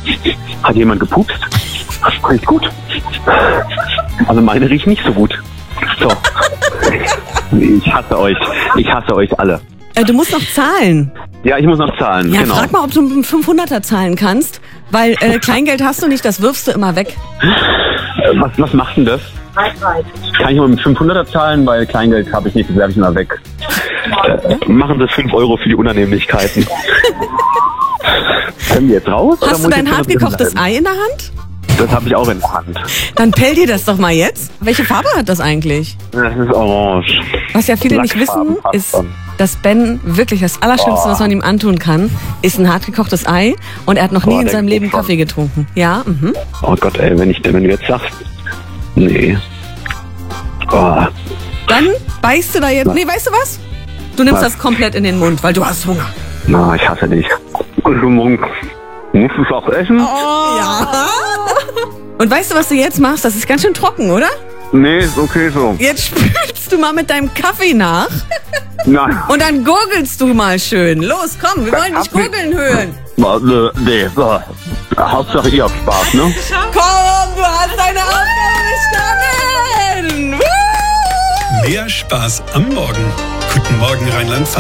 Hat jemand gepupst? Das riecht gut. Also meine riecht nicht so gut. So. Ich hasse euch. Ich hasse euch alle. Du musst noch zahlen. Ja, ich muss noch zahlen. Ja, genau. frag mal, ob du mit einem 500er zahlen kannst, weil Kleingeld hast du nicht, das wirfst du immer weg. Was macht denn das? Kann ich nur mit 500er zahlen, weil Kleingeld habe ich nicht, das werfe ich immer weg. Machen Sie 5 Euro für die Unannehmlichkeiten. Können wir jetzt raus? Hast du dein hart gekochtes Ei in der Hand? Das habe ich auch in der Hand. Dann pell dir das doch mal jetzt. Welche Farbe hat das eigentlich? Das ist orange. Was ja viele nicht wissen, ist, dass Ben wirklich das Allerschlimmste, was man ihm antun kann, ist ein hart gekochtes Ei. Und er hat noch nie in seinem Leben Kaffee getrunken. Ja, Oh Gott, ey, wenn du jetzt sagst, nee. Oh. Dann beißt du da jetzt... Nee, weißt du was? Du nimmst das komplett in den Mund, weil du hast Hunger. Na, ich hasse dich. Musst du es auch essen? Oh. Ja. Und weißt du, was du jetzt machst? Das ist ganz schön trocken, oder? Nee, ist okay so. Jetzt spülst du mal mit deinem Kaffee nach. Nein. Und dann gurgelst du mal schön. Los, komm, wir wollen dich gurgeln hören. Nee, Hauptsache ihr habt Spaß, ne? Komm, du hast deine Aufgabe bestanden. Mehr Spaß am Morgen. Guten Morgen, Rheinland-Pfalz.